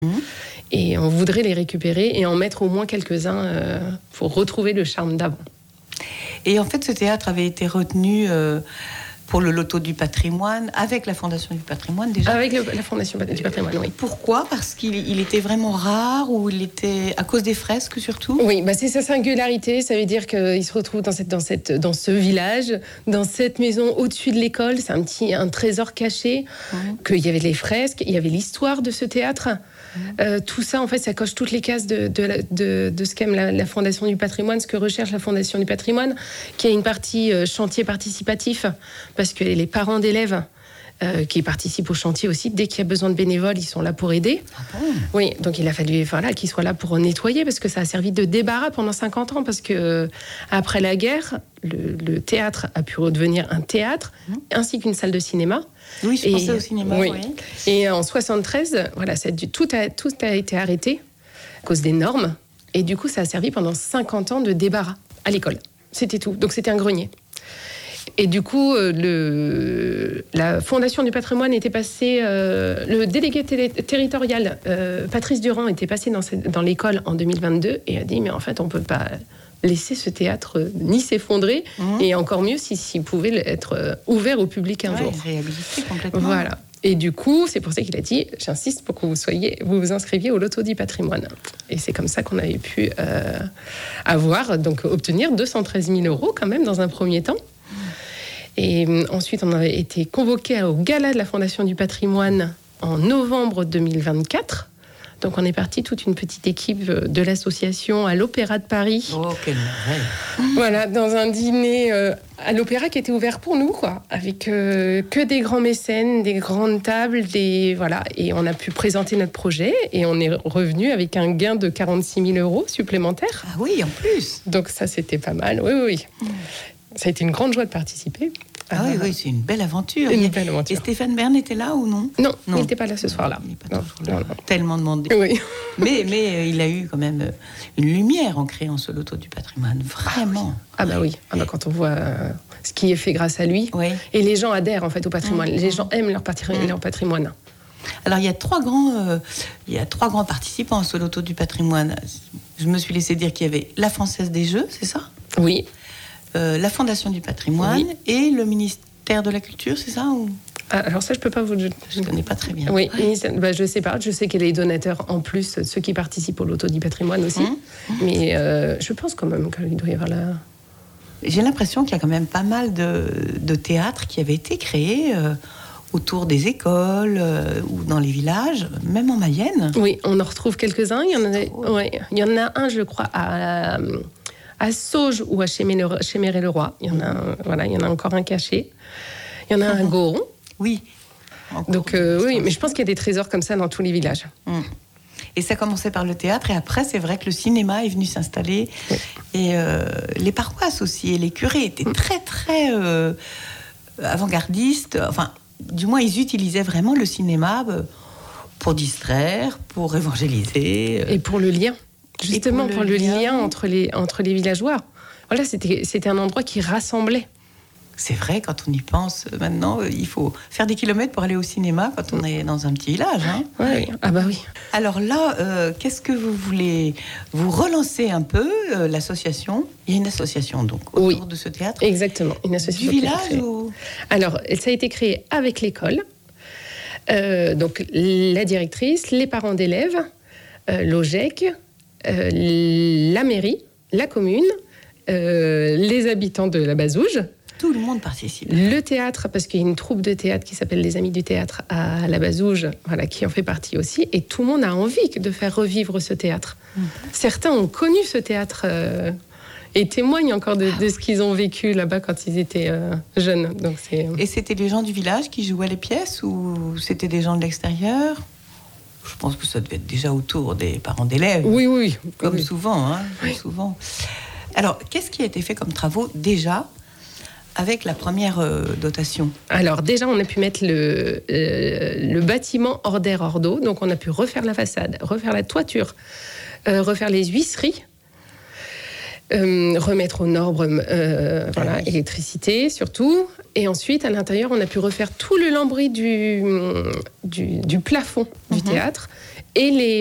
Et on voudrait les récupérer et en mettre au moins quelques-uns pour retrouver le charme d'avant. Et en fait, ce théâtre avait été retenu pour le loto du patrimoine, avec la Fondation du patrimoine déjà. Avec la Fondation du patrimoine, oui. Pourquoi ? Parce qu'il était vraiment rare, ou il était à cause des fresques surtout ? Oui, c'est sa singularité. Ça veut dire qu'il se retrouve dans ce village, dans cette maison au-dessus de l'école. C'est un trésor caché. Qu'il y avait les fresques, il y avait l'histoire de ce théâtre. Tout ça, en fait, ça coche toutes les cases de ce qu'aime la Fondation du patrimoine, ce que recherche la Fondation du patrimoine, qui a une partie chantier participatif, parce que les parents d'élèves qui participent au chantier aussi, dès qu'il y a besoin de bénévoles, ils sont là pour aider. Oui, donc il a fallu qu'ils soient là pour nettoyer, parce que ça a servi de débarras pendant 50 ans, parce que après la guerre, le théâtre a pu redevenir un théâtre, ainsi qu'une salle de cinéma. Oui, je pensais au cinéma. Oui. Et en 73, tout a été arrêté à cause des normes. Et du coup, ça a servi pendant 50 ans de débarras à l'école. C'était tout. Donc, c'était un grenier. Et du coup, la Fondation du patrimoine était passée... le délégué territorial, Patrice Durand, était passé dans l'école en 2022 et a dit, mais en fait, on ne peut pas laisser ce théâtre ni s'effondrer, et encore mieux s'il pouvait être ouvert au public un jour. Réhabilité complètement. Voilà. Et du coup, c'est pour ça qu'il a dit, j'insiste pour que vous vous inscriviez au loto du patrimoine. Et c'est comme ça qu'on avait pu obtenir 213 000 € quand même dans un premier temps. Et ensuite, on avait été convoqué au gala de la Fondation du patrimoine en novembre 2024. Donc, on est parti, toute une petite équipe de l'association à l'Opéra de Paris. Oh, quelle merveille! Voilà, dans un dîner à l'Opéra qui était ouvert pour nous, quoi, avec que des grands mécènes, des grandes tables, et on a pu présenter notre projet, et on est revenu avec un gain de 46 000 € supplémentaires. Ah oui, en plus! Donc ça, c'était pas mal, oui. Ça a été une grande joie de participer. Ah oui, c'est une belle aventure. Une belle aventure. Et Stéphane Bern était là ou non ? Non, il n'était pas là ce soir-là. Il n'est pas toujours là. Tellement demandé. Oui. Mais il a eu quand même une lumière en créant ce loto du patrimoine, vraiment. Ah bah oui, quand on voit ce qui est fait grâce à lui. Oui. Et les gens adhèrent en fait au patrimoine. Les gens aiment leur patrimoine. Alors il y a trois grands participants à ce loto du patrimoine. Je me suis laissé dire qu'il y avait la Française des Jeux, c'est ça ? Oui. La Fondation du patrimoine et le ministère de la Culture, c'est ça ou... Alors ça, je ne peux pas vous... Je ne connais pas très bien. Oui, je ne sais pas. Je sais qu'il y a les donateurs en plus, ceux qui participent au loto du patrimoine aussi. Mais je pense quand même qu'il doit y avoir la... J'ai l'impression qu'il y a quand même pas mal de théâtres qui avaient été créés autour des écoles ou dans les villages, même en Mayenne. Oui, on en retrouve quelques-uns. Il y en a un, je crois, à Sauges ou à Chéméré-le-Roi. Il y en a encore un caché. Il y en a un à Goron. Oui. Donc mais je pense qu'il y a des trésors comme ça dans tous les villages. Et ça commençait par le théâtre, et après, c'est vrai que le cinéma est venu s'installer. Oui. Et les paroisses aussi, et les curés étaient très, très avant-gardistes. Enfin, du moins, ils utilisaient vraiment le cinéma pour distraire, pour évangéliser. Et pour le lien. Justement, pour le lien entre les villageois. Voilà, c'était un endroit qui rassemblait. C'est vrai, quand on y pense maintenant, il faut faire des kilomètres pour aller au cinéma quand on est dans un petit village. Hein. Oui. Ah bah oui. Alors là, qu'est-ce que vous voulez ? Vous relancez un peu l'association. Il y a une association donc autour de ce théâtre. Exactement, une association. Du village ou... Alors, ça a été créé avec l'école. Donc la directrice, les parents d'élèves, l'OGEC, la mairie, la commune, les habitants de la Bazouge. Tout le monde participe. Le théâtre, parce qu'il y a une troupe de théâtre qui s'appelle les Amis du théâtre à la Bazouge, qui en fait partie aussi, et tout le monde a envie de faire revivre ce théâtre. Certains ont connu ce théâtre et témoignent encore de ce qu'ils ont vécu là-bas quand ils étaient jeunes. Donc Et c'était les gens du village qui jouaient les pièces, ou c'était des gens de l'extérieur ? Je pense que ça devait être déjà autour des parents d'élèves. Oui. Comme souvent, souvent. Alors, qu'est-ce qui a été fait comme travaux déjà avec la première dotation ? Alors déjà, on a pu mettre le bâtiment hors d'air, hors d'eau. Donc on a pu refaire la façade, refaire la toiture, refaire les huisseries, remettre aux normes électricité surtout. Et ensuite, à l'intérieur, on a pu refaire tout le lambris du plafond du théâtre et les